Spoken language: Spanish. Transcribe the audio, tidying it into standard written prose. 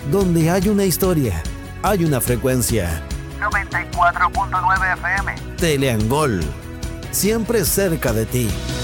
Donde hay una historia, hay una frecuencia. 94.9 FM. Teleangol, siempre cerca de ti.